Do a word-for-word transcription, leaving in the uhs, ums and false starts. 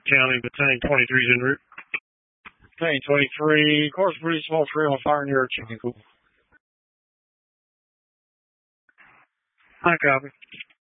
County, Battalion twenty-three is en route. Battalion twenty-three, course pretty small trail on fire near Chicken Coop. I copy.